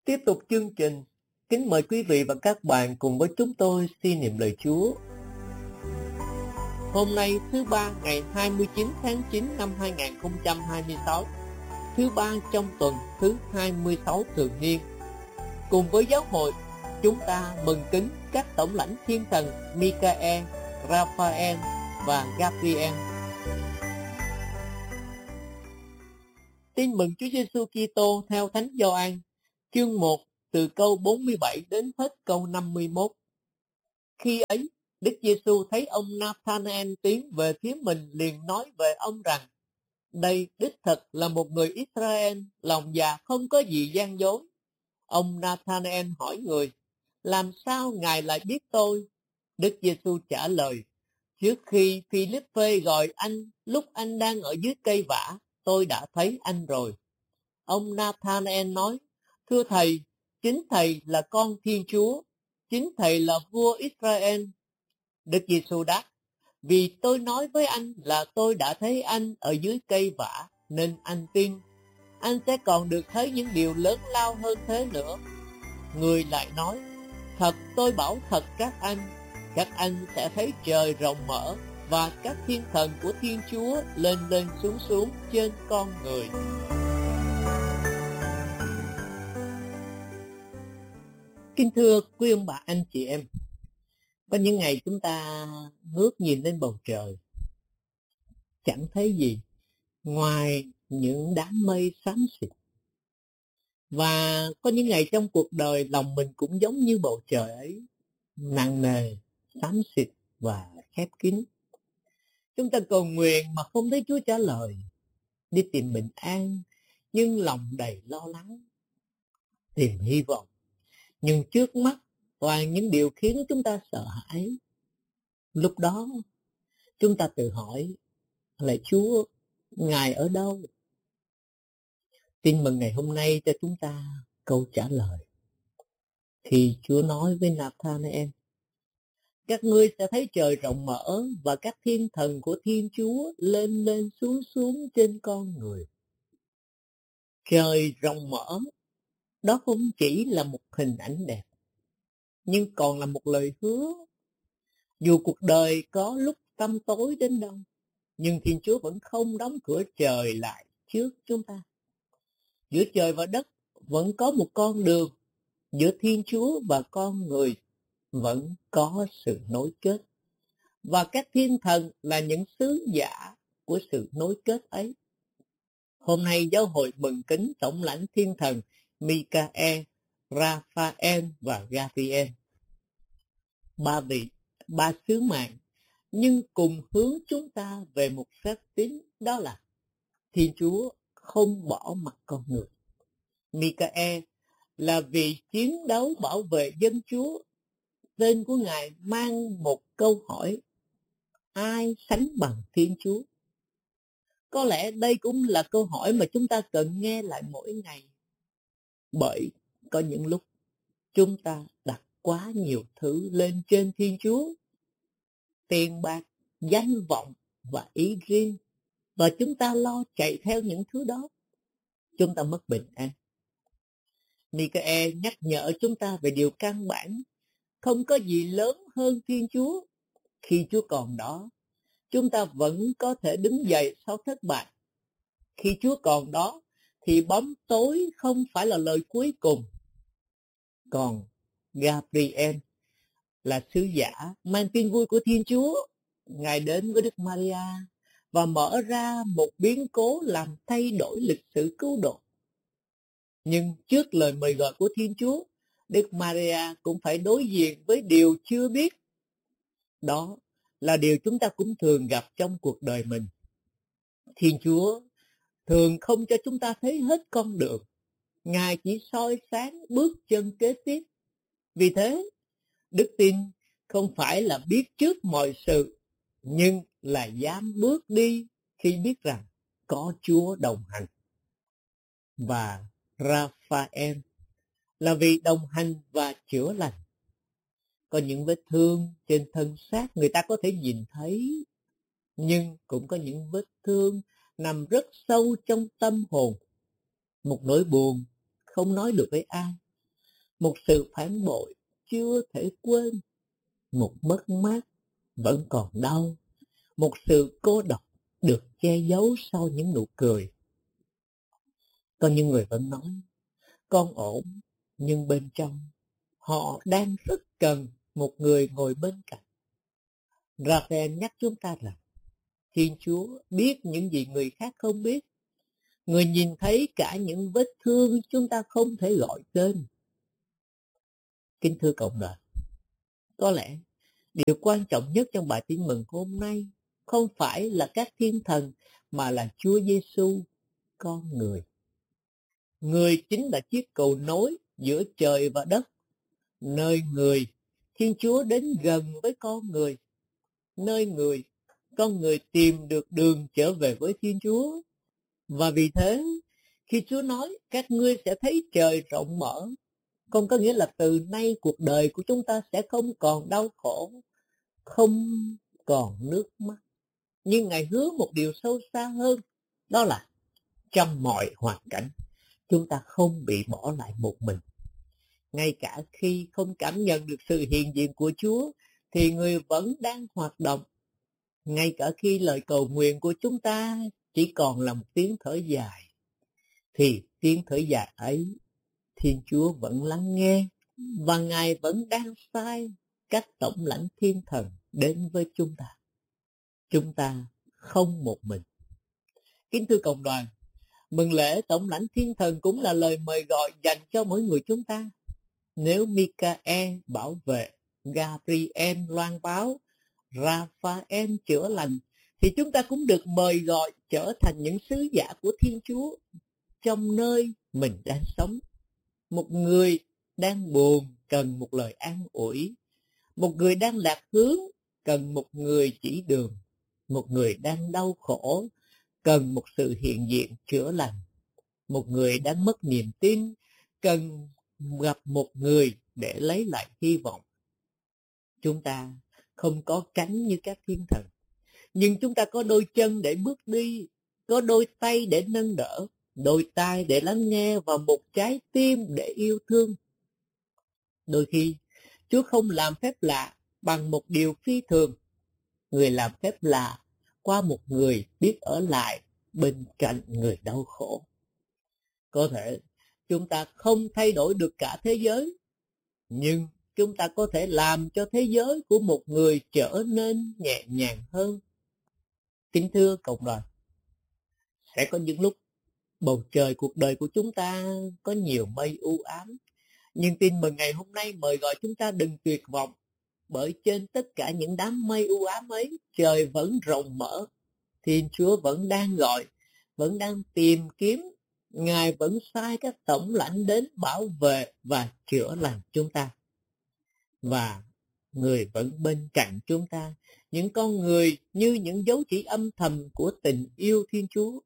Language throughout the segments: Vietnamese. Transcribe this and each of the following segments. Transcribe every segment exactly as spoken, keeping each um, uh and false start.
Tiếp tục chương trình, kính mời quý vị và các bạn cùng với chúng tôi suy niệm lời Chúa. Hôm nay thứ ba ngày hai mươi chín tháng chín năm hai nghìn không trăm hai mươi sáu, thứ ba trong tuần thứ hai mươi sáu thường niên. Cùng với giáo hội, chúng ta mừng kính các tổng lãnh thiên thần Michael, Raphael và Gabriel. Tin mừng Chúa Giêsu Kitô theo Thánh Gioan, chương một từ câu bốn mươi bảy đến hết câu năm mươi mốt. Khi ấy, Đức Giêsu thấy ông Nathanael tiến về phía mình, liền nói về ông rằng: đây đích thực là một người Israel, lòng dạ không có gì gian dối. Ông Nathanael hỏi người: làm sao ngài lại biết tôi? Đức Giêsu trả lời: trước khi Philippe gọi anh, lúc anh đang ở dưới cây vả, tôi đã thấy anh rồi. Ông Nathanael nói: thưa thầy, chính thầy là con Thiên Chúa, chính thầy là vua Israel. Đức Giêsu đáp: vì tôi nói với anh là tôi đã thấy anh ở dưới cây vả, nên anh tin. Anh sẽ còn được thấy những điều lớn lao hơn thế nữa. Người lại nói: thật tôi bảo thật các anh, các anh sẽ thấy trời rộng mở và các thiên thần của Thiên Chúa lên lên xuống xuống trên con người. Kính thưa quý ông bà anh chị em, có những ngày chúng ta ngước nhìn lên bầu trời, chẳng thấy gì ngoài những đám mây xám xịt. Và có những ngày trong cuộc đời lòng mình cũng giống như bầu trời ấy, nặng nề, xám xịt và khép kín. Chúng ta cầu nguyện mà không thấy Chúa trả lời, đi tìm bình an nhưng lòng đầy lo lắng, tìm hy vọng nhưng trước mắt toàn những điều khiến chúng ta sợ hãi. Lúc đó chúng ta tự hỏi: lạy Chúa, Ngài ở đâu? Tin mừng ngày hôm nay cho chúng ta câu trả lời. Thì Chúa nói với Nathanael: các ngươi sẽ thấy trời rộng mở và các thiên thần của Thiên Chúa lên lên xuống xuống trên con người. Trời rộng mở, đó không chỉ là một hình ảnh đẹp, nhưng còn là một lời hứa. Dù cuộc đời có lúc tăm tối đến đâu, nhưng Thiên Chúa vẫn không đóng cửa trời lại trước chúng ta. Giữa trời và đất vẫn có một con đường, giữa Thiên Chúa và con người vẫn có sự nối kết. Và các thiên thần là những sứ giả của sự nối kết ấy. Hôm nay giáo hội mừng kính tổng lãnh thiên thần Michael, Raphael và Gabriel. Ba vị, ba sứ mạng, nhưng cùng hướng chúng ta về một phép tín, đó là Thiên Chúa không bỏ mặc con người. Michael là vị chiến đấu bảo vệ dân Chúa. Tên của Ngài mang một câu hỏi: ai sánh bằng Thiên Chúa? Có lẽ đây cũng là câu hỏi mà chúng ta cần nghe lại mỗi ngày. Bởi có những lúc chúng ta đặt quá nhiều thứ lên trên Thiên Chúa: tiền bạc, danh vọng và ý riêng, và chúng ta lo chạy theo những thứ đó. Chúng ta mất bình an. Michael nhắc nhở chúng ta về điều căn bản: không có gì lớn hơn Thiên Chúa. Khi Chúa còn đó, chúng ta vẫn có thể đứng dậy sau thất bại. Khi Chúa còn đó, thì bóng tối không phải là lời cuối cùng. Còn Gabriel là sứ giả mang tin vui của Thiên Chúa. Ngài đến với Đức Maria và mở ra một biến cố làm thay đổi lịch sử cứu độ. Nhưng trước lời mời gọi của Thiên Chúa, Đức Maria cũng phải đối diện với điều chưa biết. Đó là điều chúng ta cũng thường gặp trong cuộc đời mình. Thiên Chúa thường không cho chúng ta thấy hết con đường. Ngài chỉ soi sáng bước chân kế tiếp. Vì thế, đức tin không phải là biết trước mọi sự, nhưng là dám bước đi khi biết rằng có Chúa đồng hành. Và Raphael là vị đồng hành và chữa lành. Có những vết thương trên thân xác người ta có thể nhìn thấy, nhưng cũng có những vết thương nằm rất sâu trong tâm hồn. Một nỗi buồn không nói được với ai, một sự phản bội chưa thể quên, một mất mát vẫn còn đau, một sự cô độc được che giấu sau những nụ cười. Có những người vẫn nói, con ổn, nhưng bên trong, họ đang rất cần một người ngồi bên cạnh. Raphael nhắc chúng ta rằng, Thiên Chúa biết những gì người khác không biết. Người nhìn thấy cả những vết thương chúng ta không thể gọi tên. Kính thưa cộng đoàn, có lẽ điều quan trọng nhất trong bài tin mừng hôm nay không phải là các thiên thần, mà là Chúa Giêsu, con người. Người chính là chiếc cầu nối giữa trời và đất, nơi người, Thiên Chúa đến gần với con người, nơi người, con người tìm được đường trở về với Thiên Chúa. Và vì thế, khi Chúa nói các ngươi sẽ thấy trời rộng mở, không có nghĩa là từ nay cuộc đời của chúng ta sẽ không còn đau khổ, không còn nước mắt. Nhưng Ngài hứa một điều sâu xa hơn, đó là trong mọi hoàn cảnh, chúng ta không bị bỏ lại một mình. Ngay cả khi không cảm nhận được sự hiện diện của Chúa, thì người vẫn đang hoạt động. Ngay cả khi lời cầu nguyện của chúng ta chỉ còn là một tiếng thở dài, thì tiếng thở dài ấy, Thiên Chúa vẫn lắng nghe, và Ngài vẫn đang sai các tổng lãnh thiên thần đến với chúng ta. Chúng ta không một mình. Kính thưa cộng đoàn, mừng lễ tổng lãnh thiên thần cũng là lời mời gọi dành cho mỗi người chúng ta. Nếu Michael bảo vệ, Gabriel loan báo, Raphael chữa lành, thì chúng ta cũng được mời gọi trở thành những sứ giả của Thiên Chúa trong nơi mình đang sống. Một người đang buồn cần một lời an ủi, một người đang lạc hướng cần một người chỉ đường, một người đang đau khổ cần một sự hiện diện chữa lành, một người đang mất niềm tin cần gặp một người để lấy lại hy vọng. Chúng ta không có cánh như các thiên thần, nhưng chúng ta có đôi chân để bước đi, có đôi tay để nâng đỡ, đôi tai để lắng nghe và một trái tim để yêu thương. Đôi khi, Chúa không làm phép lạ bằng một điều phi thường. Người làm phép lạ qua một người biết ở lại bên cạnh người đau khổ. Có thể chúng ta không thay đổi được cả thế giới, nhưng chúng ta có thể làm cho thế giới của một người trở nên nhẹ nhàng hơn. Kính thưa cộng đoàn, sẽ có những lúc bầu trời cuộc đời của chúng ta có nhiều mây u ám, nhưng tin mừng ngày hôm nay mời gọi chúng ta đừng tuyệt vọng, bởi trên tất cả những đám mây u ám ấy, trời vẫn rộng mở. Thiên Chúa vẫn đang gọi, vẫn đang tìm kiếm. Ngài vẫn sai các tổng lãnh đến bảo vệ và chữa lành chúng ta. Và người vẫn bên cạnh chúng ta, những con người như những dấu chỉ âm thầm của tình yêu Thiên Chúa.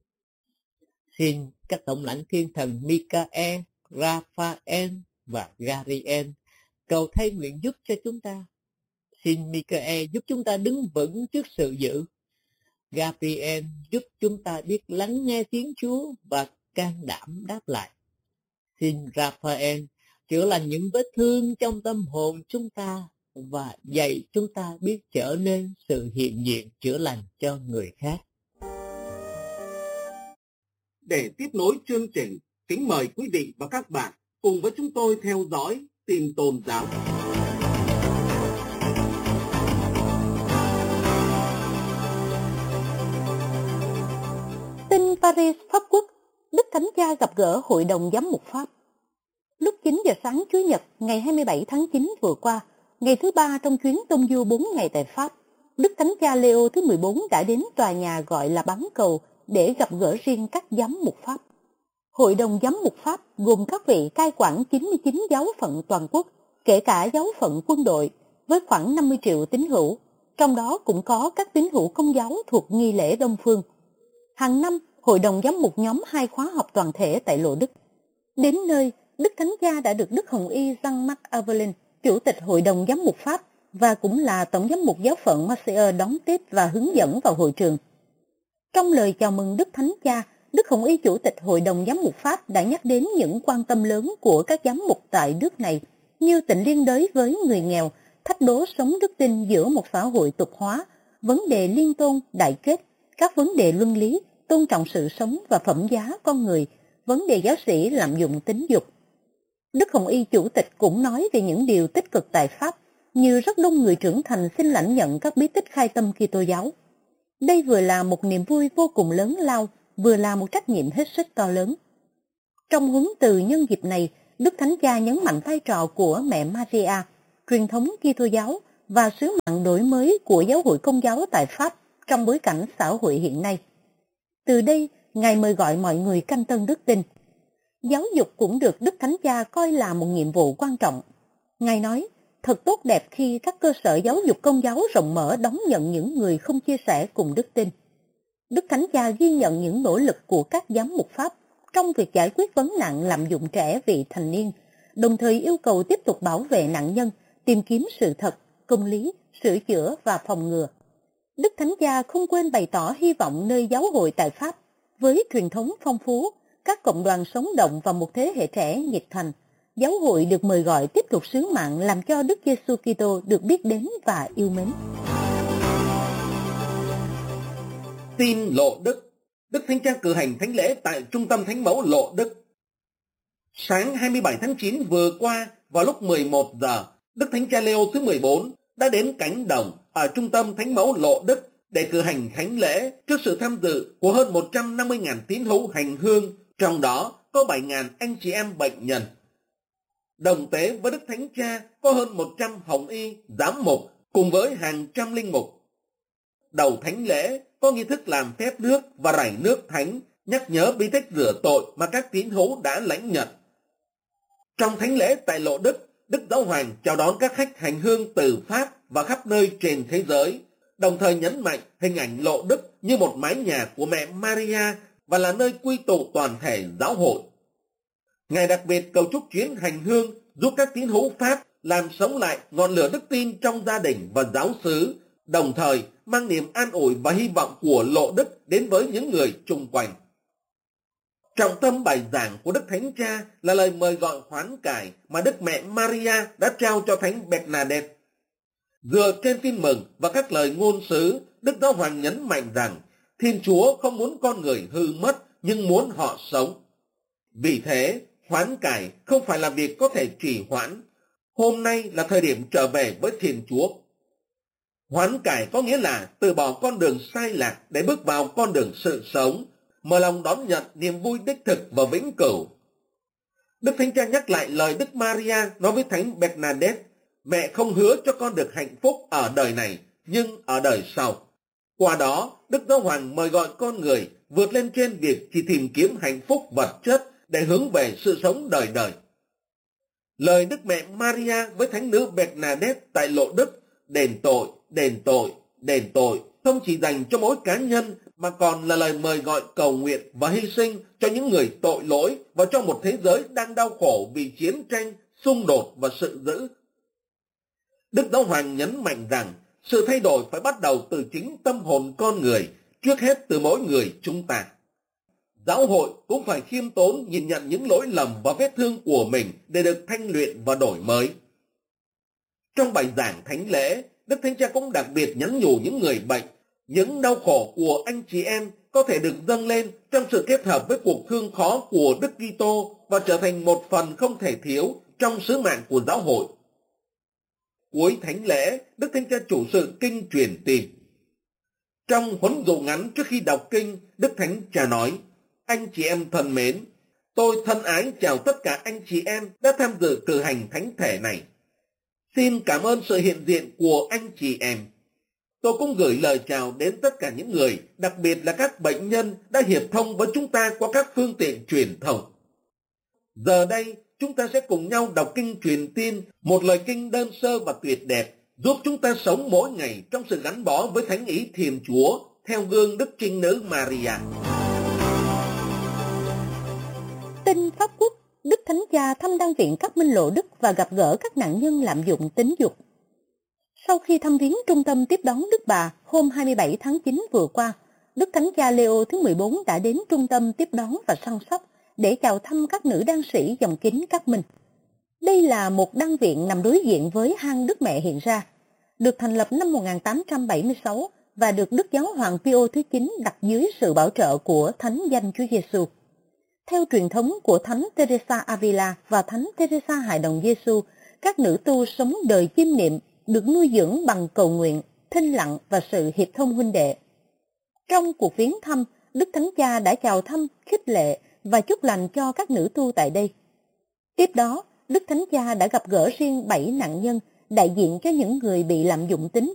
Xin các tổng lãnh thiên thần Michael, Raphael và Gabriel cầu thay nguyện giúp cho chúng ta. Xin Michael giúp chúng ta đứng vững trước sự dữ. Gabriel giúp chúng ta biết lắng nghe tiếng Chúa và can đảm đáp lại. Xin Raphael chữa lành những vết thương trong tâm hồn chúng ta và dạy chúng ta biết trở nên sự hiện diện chữa lành cho người khác. Để tiếp nối chương trình, kính mời quý vị và các bạn cùng với chúng tôi theo dõi tin tôn giáo. Tin Paris, Pháp Quốc, Đức Thánh Cha gặp gỡ Hội đồng Giám mục Pháp. Lúc chín giờ sáng Chủ nhật ngày hai mươi bảy tháng chín vừa qua, ngày thứ ba trong chuyến tông du bốn ngày tại Pháp, Đức Thánh Cha Leo thứ mười bốn đã đến tòa nhà gọi là Bán Cầu để gặp gỡ riêng các giám mục Pháp. Hội đồng Giám mục Pháp gồm các vị cai quản chín mươi chín giáo phận toàn quốc, kể cả giáo phận quân đội, với khoảng năm mươi triệu tín hữu, trong đó cũng có các tín hữu Công giáo thuộc nghi lễ Đông phương. Hàng năm, Hội đồng Giám mục nhóm hai khóa học toàn thể tại Lộ Đức. Đến nơi, Đức Thánh Cha đã được Đức Hồng Y Jean-Marc Avelin, Chủ tịch Hội đồng Giám mục Pháp và cũng là Tổng giám mục giáo phận Marseille đón tiếp và hướng dẫn vào hội trường. Trong lời chào mừng Đức Thánh Cha, Đức Hồng Y Chủ tịch Hội đồng Giám mục Pháp đã nhắc đến những quan tâm lớn của các giám mục tại nước này, như tình liên đới với người nghèo, thách đố sống đức tin giữa một xã hội tục hóa, vấn đề liên tôn, đại kết, các vấn đề luân lý, tôn trọng sự sống và phẩm giá con người, vấn đề giáo sĩ lạm dụng tính dục. Đức Hồng Y Chủ tịch cũng nói về những điều tích cực tại Pháp, như rất đông người trưởng thành xin lãnh nhận các bí tích khai tâm Kitô giáo. Đây vừa là một niềm vui vô cùng lớn lao, vừa là một trách nhiệm hết sức to lớn. Trong huấn từ nhân dịp này, Đức Thánh Cha nhấn mạnh vai trò của mẹ Maria, truyền thống Kitô giáo và sứ mạng đổi mới của giáo hội Công giáo tại Pháp trong bối cảnh xã hội hiện nay. Từ đây, Ngài mời gọi mọi người canh tân đức tin. Giáo dục cũng được Đức Thánh Cha coi là một nhiệm vụ quan trọng. Ngài nói, thật tốt đẹp khi các cơ sở giáo dục Công giáo rộng mở đón nhận những người không chia sẻ cùng đức tin. Đức Thánh Cha ghi nhận những nỗ lực của các giám mục Pháp trong việc giải quyết vấn nạn lạm dụng trẻ vị thành niên, đồng thời yêu cầu tiếp tục bảo vệ nạn nhân, tìm kiếm sự thật, công lý, sửa chữa và phòng ngừa. Đức Thánh Cha không quên bày tỏ hy vọng nơi giáo hội tại Pháp, với truyền thống phong phú, các cộng đoàn sống động và một thế hệ trẻ nhiệt thành, giáo hội được mời gọi tiếp tục sứ mạng làm cho Đức Giêsu Kitô được biết đến và yêu mến. Tin Lộ Đức. Đức Thánh Cha cử hành thánh lễ tại Trung tâm Thánh mẫu Lộ Đức. Sáng hai mươi bảy tháng chín vừa qua, vào lúc mười một giờ, Đức Thánh Cha Leo thứ mười bốn đã đến cánh đồng ở Trung tâm Thánh mẫu Lộ Đức để cử hành thánh lễ trước sự tham dự của hơn một trăm năm mươi nghìn tín hữu hành hương, trong đó có bảy nghìn anh chị em bệnh nhân. Đồng tế với Đức Thánh Cha có hơn một trăm hồng y, giám mục cùng với hàng trăm linh mục. Đầu thánh lễ có nghi thức làm phép nước và rải nước thánh, nhắc nhớ bí tích rửa tội mà các tín hữu đã lãnh nhận. Trong thánh lễ tại Lộ Đức, Đức Giáo Hoàng chào đón các khách hành hương từ Pháp và khắp nơi trên thế giới, đồng thời nhấn mạnh hình ảnh Lộ Đức như một mái nhà của mẹ Maria và là nơi quy tụ toàn thể giáo hội. Ngài đặc biệt cầu chúc chuyến hành hương giúp các tín hữu Pháp làm sống lại ngọn lửa đức tin trong gia đình và giáo xứ, đồng thời mang niềm an ủi và hy vọng của Lộ Đức đến với những người chung quanh. Trọng tâm bài giảng của Đức Thánh Cha là lời mời gọi hoán cải mà Đức Mẹ Maria đã trao cho Thánh Bernadette. Dựa trên tin mừng và các lời ngôn sứ, Đức Giáo Hoàng nhấn mạnh rằng Thiên Chúa không muốn con người hư mất nhưng muốn họ sống. Vì thế, hoán cải không phải là việc có thể trì hoãn. Hôm nay là thời điểm trở về với Thiên Chúa. Hoán cải có nghĩa là từ bỏ con đường sai lạc để bước vào con đường sự sống, mở lòng đón nhận niềm vui đích thực và vĩnh cửu. Đức Thánh Cha nhắc lại lời Đức Maria nói với Thánh Bernadette, mẹ không hứa cho con được hạnh phúc ở đời này, nhưng ở đời sau. Qua đó, Đức Giáo Hoàng mời gọi con người vượt lên trên việc chỉ tìm kiếm hạnh phúc vật chất để hướng về sự sống đời đời. Lời Đức Mẹ Maria với Thánh nữ Bernadette tại Lộ Đức, đền tội, đền tội, đền tội, không chỉ dành cho mỗi cá nhân mà còn là lời mời gọi cầu nguyện và hy sinh cho những người tội lỗi và cho một thế giới đang đau khổ vì chiến tranh, xung đột và sự dữ. Đức Giáo Hoàng nhấn mạnh rằng sự thay đổi phải bắt đầu từ chính tâm hồn con người, trước hết từ mỗi người chúng ta. Giáo hội cũng phải khiêm tốn nhìn nhận những lỗi lầm và vết thương của mình để được thanh luyện và đổi mới. Trong bài giảng thánh lễ, Đức Thánh Cha cũng đặc biệt nhắn nhủ những người bệnh, những đau khổ của anh chị em có thể được dâng lên trong sự kết hợp với cuộc thương khó của Đức Kitô và trở thành một phần không thể thiếu trong sứ mạng của giáo hội. Cuối thánh lễ, Đức Thánh Cha chủ sự kinh truyền tin. Trong huấn dụ ngắn trước khi đọc kinh, Đức Thánh Cha nói, anh chị em thân mến, tôi thân ái chào tất cả anh chị em đã tham dự cử hành thánh thể này. Xin cảm ơn sự hiện diện của anh chị em. Tôi cũng gửi lời chào đến tất cả những người, đặc biệt là các bệnh nhân đã hiệp thông với chúng ta qua các phương tiện truyền thông. Giờ đây, chúng ta sẽ cùng nhau đọc kinh truyền tin, một lời kinh đơn sơ và tuyệt đẹp, giúp chúng ta sống mỗi ngày trong sự gắn bó với thánh ý Thiên Chúa, theo gương Đức Trinh Nữ Maria. Tin Pháp Quốc, Đức Thánh Cha thăm Đan viện các Minh Lộ Đức và gặp gỡ các nạn nhân lạm dụng tính dục. Sau khi thăm viếng trung tâm tiếp đón Đức Bà hôm hai mươi bảy tháng chín vừa qua, Đức Thánh Cha Leo thứ mười bốn đã đến trung tâm tiếp đón và săn sóc để chào thăm các nữ đan sĩ dòng kính các minh. Đây là một đan viện nằm đối diện với hang Đức Mẹ hiện ra, được thành lập năm một nghìn tám trăm bảy mươi sáu và được Đức Giáo hoàng Pio thứ chín đặt dưới sự bảo trợ của Thánh danh Chúa Giêsu. Theo truyền thống của Thánh Teresa Avila và Thánh Teresa Hài đồng Giêsu, các nữ tu sống đời chiêm niệm được nuôi dưỡng bằng cầu nguyện, thinh lặng và sự hiệp thông huynh đệ. Trong cuộc viếng thăm, Đức Thánh Cha đã chào thăm, khích lệ và chúc lành cho các nữ tu tại đây. Tiếp đó, Đức Thánh Cha đã gặp gỡ riêng bảy nạn nhân, đại diện cho những người bị lạm dụng tín